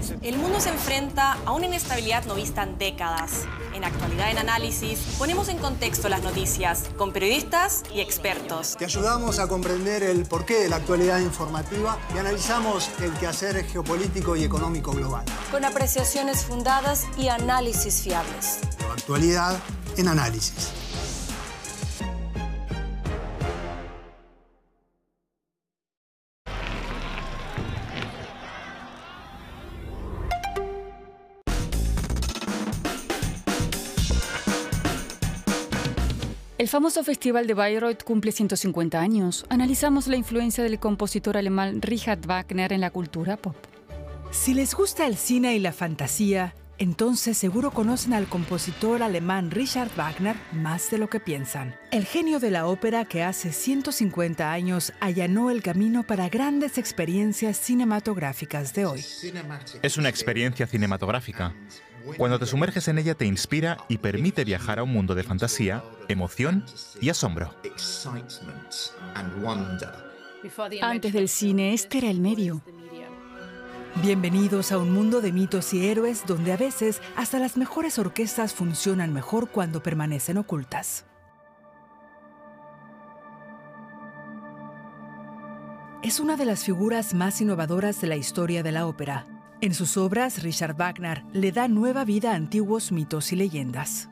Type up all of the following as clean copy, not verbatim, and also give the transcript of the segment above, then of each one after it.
El mundo se enfrenta a una inestabilidad no vista en décadas. En Actualidad en Análisis ponemos en contexto las noticias con periodistas y expertos. Te ayudamos a comprender el porqué de la actualidad informativa y analizamos el quehacer geopolítico y económico global. Con apreciaciones fundadas y análisis fiables. Actualidad en Análisis. El famoso Festival de Bayreuth cumple 150 años. Analizamos la influencia del compositor alemán Richard Wagner en la cultura pop. Si les gusta el cine y la fantasía, entonces seguro conocen al compositor alemán Richard Wagner más de lo que piensan. El genio de la ópera que hace 150 años allanó el camino para grandes experiencias cinematográficas de hoy. Es una experiencia cinematográfica. Cuando te sumerges en ella te inspira y permite viajar a un mundo de fantasía, emoción y asombro. Antes del cine, este era el medio. Bienvenidos a un mundo de mitos y héroes donde a veces hasta las mejores orquestas funcionan mejor cuando permanecen ocultas. Es una de las figuras más innovadoras de la historia de la ópera. En sus obras, Richard Wagner le da nueva vida a antiguos mitos y leyendas.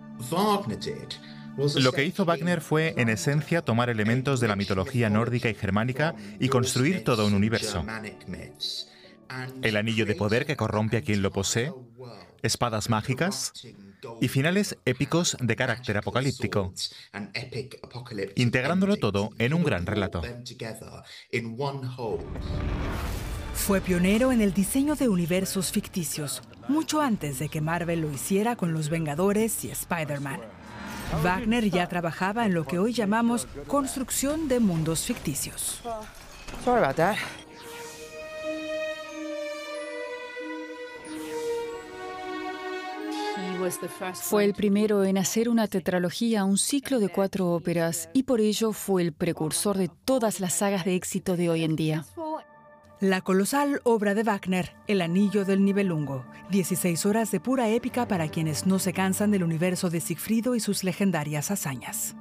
Lo que hizo Wagner fue, en esencia, tomar elementos de la mitología nórdica y germánica y construir todo un universo. El anillo de poder que corrompe a quien lo posee, espadas mágicas y finales épicos de carácter apocalíptico, integrándolo todo en un gran relato. Fue pionero en el diseño de universos ficticios, mucho antes de que Marvel lo hiciera con Los Vengadores y Spider-Man. Wagner ya trabajaba en lo que hoy llamamos construcción de mundos ficticios. Sorry about that. Fue el primero en hacer una tetralogía, un ciclo de 4 óperas, y por ello fue el precursor de todas las sagas de éxito de hoy en día. La colosal obra de Wagner, El Anillo del Nibelungo. 16 horas de pura épica para quienes no se cansan del universo de Sigfrido y sus legendarias hazañas.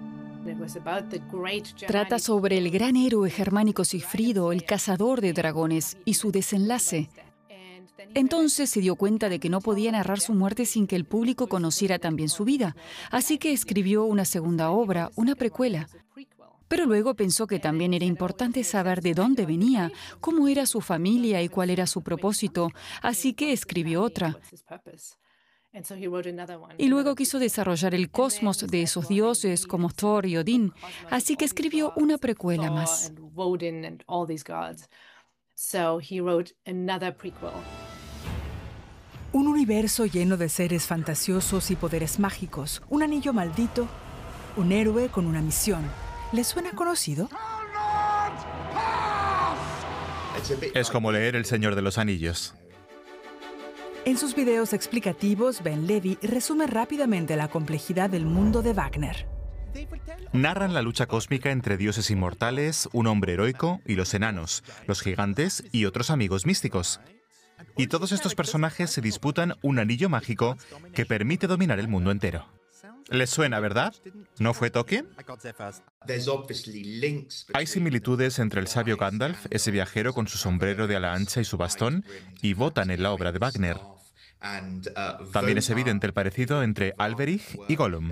Trata sobre el gran héroe germánico Sigfrido, el cazador de dragones, y su desenlace. Entonces se dio cuenta de que no podía narrar su muerte sin que el público conociera también su vida, así que escribió una segunda obra, una precuela. Pero luego pensó que también era importante saber de dónde venía, cómo era su familia y cuál era su propósito, así que escribió otra. Y luego quiso desarrollar el cosmos de esos dioses como Thor y Odín, así que escribió una precuela más. Un universo lleno de seres fantasiosos y poderes mágicos, un anillo maldito, un héroe con una misión. ¿Les suena conocido? Es como leer El Señor de los Anillos. En sus videos explicativos, Ben Levy resume rápidamente la complejidad del mundo de Wagner. Narran la lucha cósmica entre dioses inmortales, un hombre heroico y los enanos, los gigantes y otros amigos místicos. Y todos estos personajes se disputan un anillo mágico que permite dominar el mundo entero. ¿Les suena, verdad? ¿No fue Tolkien? Hay similitudes entre el sabio Gandalf, ese viajero con su sombrero de ala ancha y su bastón, y Wotan en la obra de Wagner. También es evidente el parecido entre Alberich y Gollum.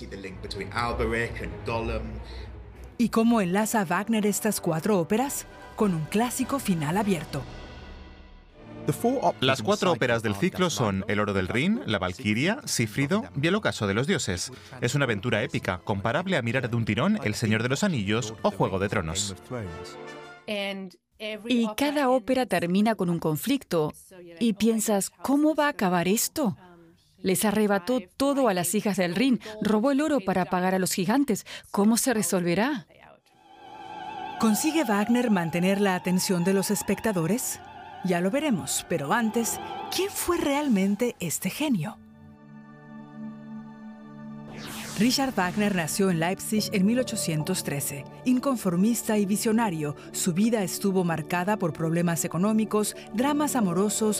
¿Y cómo enlaza Wagner estas 4 óperas? Con un clásico final abierto. Las 4 óperas del ciclo son El oro del Rin, La Valquiria, Sigfrido y El ocaso de los dioses. Es una aventura épica, comparable a mirar de un tirón El Señor de los Anillos o Juego de Tronos. Y cada ópera termina con un conflicto. Y piensas, ¿cómo va a acabar esto? Les arrebató todo a las hijas del Rin, robó el oro para pagar a los gigantes. ¿Cómo se resolverá? ¿Consigue Wagner mantener la atención de los espectadores? Ya lo veremos, pero antes, ¿quién fue realmente este genio? Richard Wagner nació en Leipzig en 1813. Inconformista y visionario, su vida estuvo marcada por problemas económicos, dramas amorosos